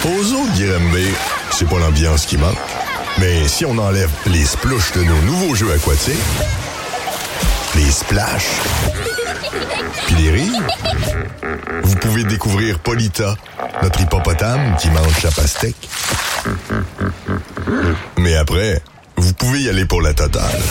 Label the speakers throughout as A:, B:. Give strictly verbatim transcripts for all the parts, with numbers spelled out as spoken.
A: Aux autres Granby, c'est pas l'ambiance qui manque. Mais si on enlève les splouches de nos nouveaux jeux aquatiques, les splash, puis les rires, vous pouvez découvrir Polita, notre hippopotame qui mange sa pastèque. Mais après, vous pouvez y aller pour la totale.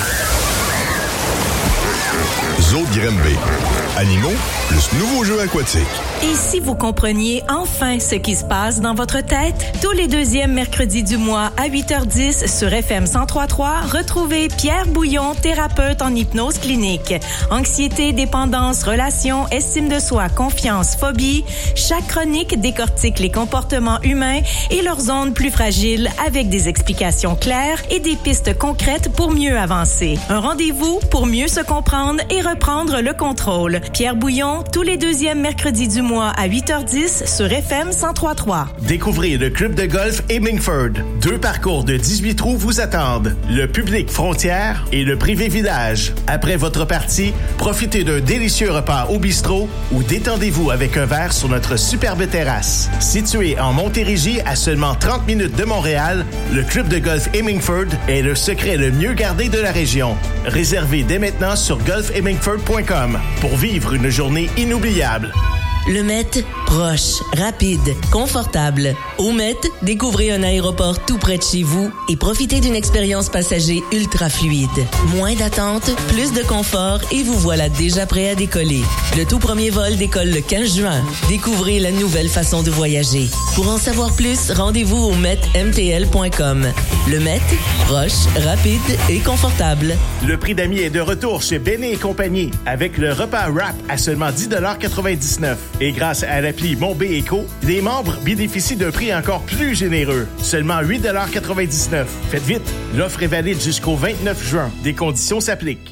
A: Zoo de Granby. Animaux plus nouveaux jeux aquatiques.
B: Et si vous compreniez enfin ce qui se passe dans votre tête? Tous les deuxièmes mercredis du mois à huit heures dix sur F M cent trois point trois, retrouvez Pierre Bouillon, thérapeute en hypnose clinique. Anxiété, dépendance, relations, estime de soi, confiance, phobie. Chaque chronique décortique les comportements humains et leurs zones plus fragiles avec des explications claires et des pistes concrètes pour mieux avancer. Un rendez-vous pour mieux se comprendre et reprendre le contrôle. Pierre Bouillon, tous les deuxièmes mercredis du mois à huit heures dix sur F M cent trois point trois.
C: Découvrez le club de golf Hemingford. Deux parcours de dix-huit trous vous attendent. Le public frontière et le privé village. Après votre partie, profitez d'un délicieux repas au bistrot ou détendez-vous avec un verre sur notre superbe terrasse. Situé en Montérégie à seulement trente minutes de Montréal, le club de golf Hemingford est le secret le mieux gardé de la région. Réservez dès maintenant sur golf hemingford point com pour vivre une journée inoubliable.
D: Le Met, proche, rapide, confortable. Au Met, découvrez un aéroport tout près de chez vous et profitez d'une expérience passager ultra fluide. Moins d'attente, plus de confort et vous voilà déjà prêt à décoller. Le tout premier vol décolle le quinze juin. Découvrez la nouvelle façon de voyager. Pour en savoir plus, rendez-vous au met m t l point com. Le Met, proche, rapide et confortable.
C: Le prix d'amis est de retour chez Béné et compagnie avec le repas wrap à seulement dix dollars quatre-vingt-dix-neuf. Et grâce à l'appli Mon B Eco, les membres bénéficient d'un prix encore plus généreux, seulement huit dollars quatre-vingt-dix-neuf. Faites vite, l'offre est valide jusqu'au vingt-neuf juin. Des conditions s'appliquent.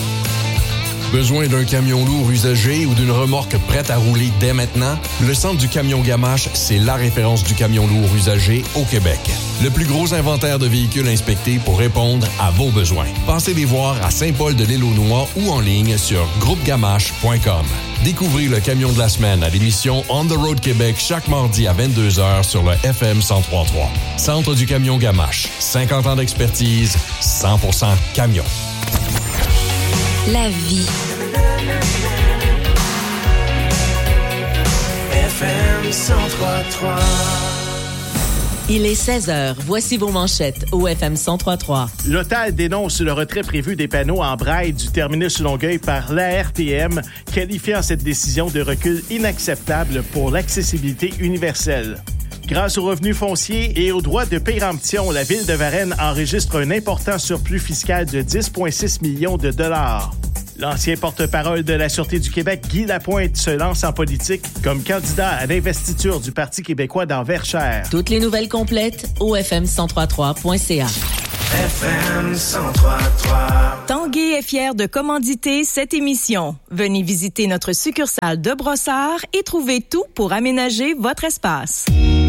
E: Besoin d'un camion lourd usagé ou d'une remorque prête à rouler dès maintenant? Le Centre du camion Gamache, c'est la référence du camion lourd usagé au Québec. Le plus gros inventaire de véhicules inspectés pour répondre à vos besoins. Passez les voir à Saint-Paul-de-l'Île-aux-Noix ou en ligne sur groupe gamache point com. Découvrez le camion de la semaine à l'émission On the Road Québec chaque mardi à vingt-deux heures sur le F M cent trois point trois. Centre du camion Gamache. cinquante ans d'expertise, cent pour cent camion.
F: La vie.
G: F M cent trois point trois.
D: Il est seize heures. Voici vos manchettes au F M cent trois point trois.
C: L'O T A L dénonce le retrait prévu des panneaux en braille du terminus Longueuil par l'A R T M, qualifiant cette décision de recul inacceptable pour l'accessibilité universelle. Grâce aux revenus fonciers et aux droits de péremption, la Ville de Varennes enregistre un important surplus fiscal de dix virgule six millions de dollars. L'ancien porte-parole de la Sûreté du Québec, Guy Lapointe, se lance en politique comme candidat à l'investiture du Parti québécois dans Verchères.
D: Toutes les nouvelles complètes au f m cent trois point trois point c a.
G: F M cent trois point trois.
B: Tanguay est fier de commanditer cette émission. Venez visiter notre succursale de Brossard et trouvez tout pour aménager votre espace.